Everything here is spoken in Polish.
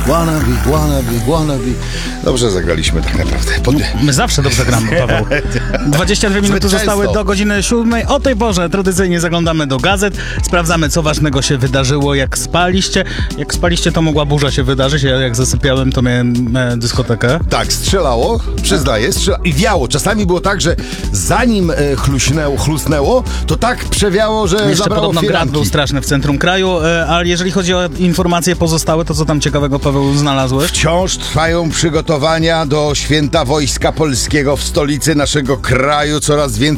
wannabe. Dobrze zagraliśmy tak naprawdę. My zawsze dobrze gramy, Paweł. 22 minuty zostały do godziny 7. O tej porze tradycyjnie zaglądamy do gazet, sprawdzamy, co ważnego się wydarzyło, jak spaliście. Jak spaliście, to mogła burza się wydarzyć. Ja jak zasypiałem, to miałem dyskotekę. Tak, strzelało, przyznaję, i wiało. Czasami było tak, że zanim chlusnęło, to tak przewiało, że Jeszcze zabrało podobno firanki. grad był straszny w centrum kraju, ale jeżeli chodzi o informacje pozostałe, to co tam ciekawego, Paweł, znalazłeś? Wciąż trwają przygotowania do Święta Wojska Polskiego w stolicy naszego kraju. Coraz więcej